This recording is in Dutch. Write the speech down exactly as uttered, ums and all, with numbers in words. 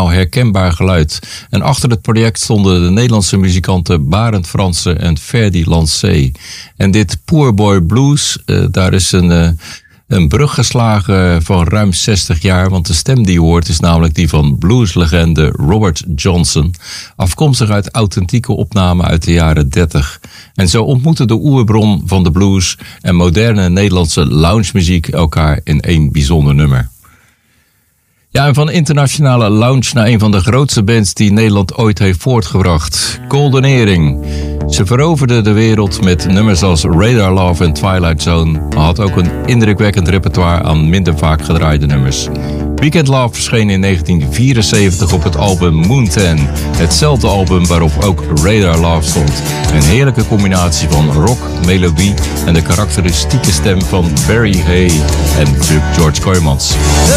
internationaal herkenbaar geluid. En achter het project stonden de Nederlandse muzikanten Barend Fransen en Ferdy Lancé. En dit Poor Boy Blues, uh, daar is een... Uh, Een brug geslagen van ruim zestig jaar, want de stem die je hoort is namelijk die van blueslegende Robert Johnson, afkomstig uit authentieke opnamen uit de jaren dertig. En zo ontmoeten de oerbron van de blues en moderne Nederlandse loungemuziek elkaar in één bijzonder nummer. Ja, en van internationale lounge naar een van de grootste bands die Nederland ooit heeft voortgebracht. Golden Earring. Ze veroverde de wereld met nummers als Radar Love en Twilight Zone, maar had ook een indrukwekkend repertoire aan minder vaak gedraaide nummers. Weekend Love verscheen in negentien vierenzeventig op het album Moon ten, hetzelfde album waarop ook Radar Love stond. Een heerlijke combinatie van rock, melodie en de karakteristieke stem van Barry Hay en George Kooijmans.